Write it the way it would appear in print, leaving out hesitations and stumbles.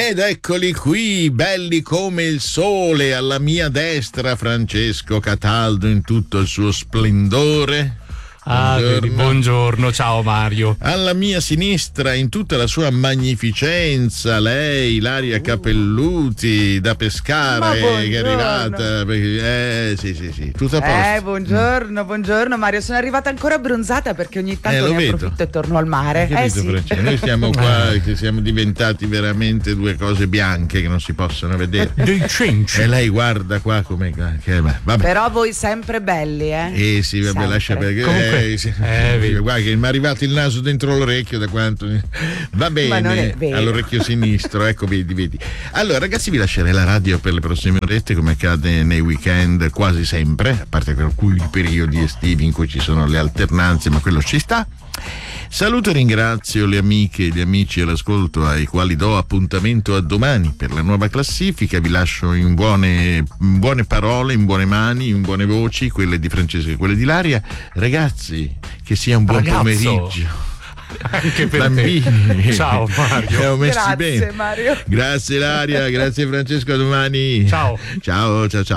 Ed eccoli qui, belli come il sole, alla mia destra Francesco Cataldo in tutto il suo splendore. Buongiorno, ciao Mario. Alla mia sinistra, in tutta la sua magnificenza, lei, Ilaria Capelluti da Pescara, che è arrivata. Sì, tutto a posto. Buongiorno Mario, sono arrivata ancora abbronzata perché ogni tanto ne approfitto e torno al mare. Sì. Noi siamo qua che siamo diventati veramente due cose bianche che non si possono vedere. E lei guarda qua come vabbè. Però voi sempre belli, sì, vabbè, sempre. Lascia perché Comunque, guarda che mi è arrivato il naso dentro l'orecchio da quanto va bene, all'orecchio sinistro, ecco, vedi. Allora ragazzi, vi lascerei la radio per le prossime orette, come accade nei weekend quasi sempre, a parte per alcuni periodi estivi in cui ci sono le alternanze, ma quello ci sta. Saluto e ringrazio le amiche e gli amici all'ascolto, ai quali do appuntamento a domani per la nuova classifica. Vi lascio in buone parole, in buone mani, in buone voci, quelle di Francesco e quelle di Ilaria. Ragazzi, che sia un buon pomeriggio. Anche per bambini. Te. Ciao Mario. Grazie bene. Mario. Grazie Ilaria, grazie Francesco, a domani. Ciao. Ciao.